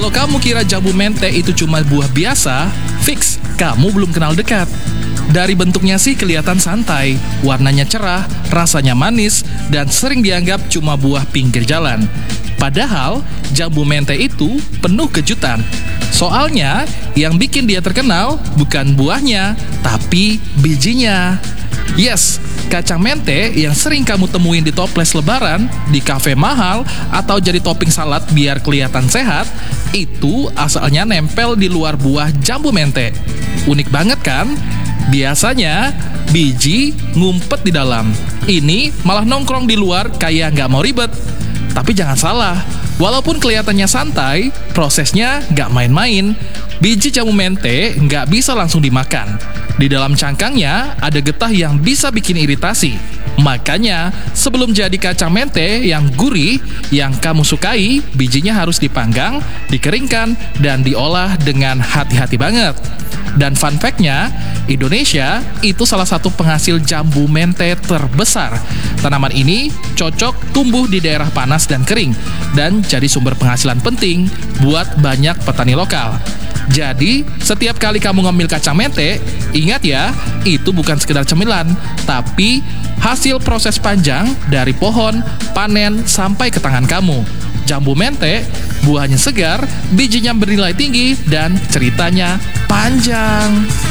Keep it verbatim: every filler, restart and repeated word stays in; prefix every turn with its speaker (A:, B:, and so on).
A: Kalau kamu kira jambu mente itu cuma buah biasa, fix, kamu belum kenal dekat. Dari bentuknya sih kelihatan santai, warnanya cerah, rasanya manis, dan sering dianggap cuma buah pinggir jalan. Padahal, jambu mente itu penuh kejutan. Soalnya, yang bikin dia terkenal bukan buahnya, tapi bijinya. Yes, kacang mente yang sering kamu temuin di toples lebaran, di kafe mahal, atau jadi topping salad biar kelihatan sehat, itu asalnya nempel di luar buah jambu mente. Unik banget kan? Biasanya, biji ngumpet di dalam. Ini malah nongkrong di luar kayak nggak mau ribet. Tapi jangan salah, walaupun kelihatannya santai, prosesnya nggak main-main. Biji jambu mente nggak bisa langsung dimakan. Di dalam cangkangnya ada getah yang bisa bikin iritasi. Makanya, sebelum jadi kacang mente yang gurih, yang kamu sukai, bijinya harus dipanggang, dikeringkan, dan diolah dengan hati-hati banget. Dan fun fact-nya, Indonesia itu salah satu penghasil jambu mente terbesar. Tanaman ini cocok tumbuh di daerah panas dan kering, dan jadi sumber penghasilan penting buat banyak petani lokal. Jadi, setiap kali kamu ngambil kacang mente, ingat ya, itu bukan sekedar cemilan, tapi hasil proses panjang dari pohon, panen, sampai ke tangan kamu. Jambu mente, buahnya segar, bijinya bernilai tinggi, dan ceritanya panjang.